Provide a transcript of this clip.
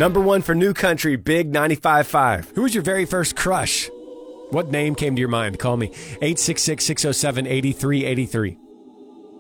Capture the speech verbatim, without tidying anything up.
Number one for New Country, Big ninety-five point five. Who was your very first crush? What name came to your mind? Call me, eight six six, six oh seven, eight three eight three.